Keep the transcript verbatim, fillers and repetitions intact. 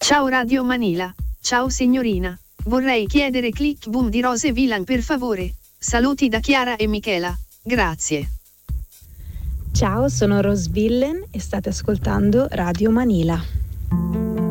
Ciao Radio Manila. Ciao signorina. Vorrei chiedere Click Boom di Rose Villain per favore. Saluti da Chiara e Michela. Grazie. Ciao, sono Rose Villain e state ascoltando Radio Manila.